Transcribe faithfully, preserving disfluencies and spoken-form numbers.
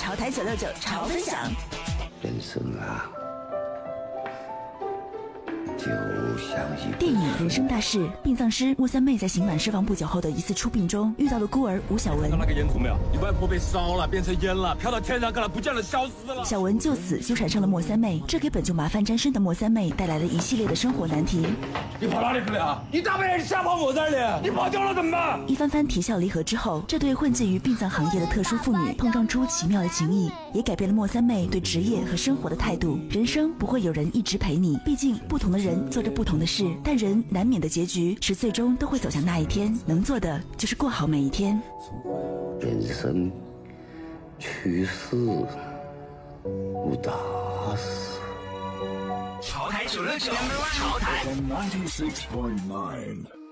潮台九六九潮分享。 人生啊，就像一电影《人生大事》，殡葬师莫三妹在刑满释放不久后的一次出殡中，遇到了孤儿吴小文。 看那个烟囱没有？你外婆被烧了，变成烟了，飘到天上，看来不见了，消失了。 小文就此纠缠上了莫三妹，这给本就麻烦沾身的莫三妹带来了一系列的生活难题。 你跑哪里去了？你大半夜瞎跑我这儿的，你跑掉了怎么办？ 一番番啼笑离合之后，这对混迹于殡葬行业的特殊妇女碰撞出奇妙的情谊，也改变了莫三妹对职业和生活的态度。人生不会有人一直陪你，毕竟不同的人做着不同的事，但人难免的结局是最终都会走向那一天，能做的就是过好每一天。 人生去世无大事。 潮台九六九，潮台。 ninety-six point nine